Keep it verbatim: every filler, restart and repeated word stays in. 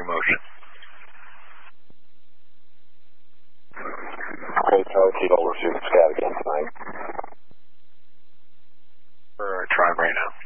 your motion. Okay, Charlie Kilo, we're shooting scat again tonight. We're trying right now.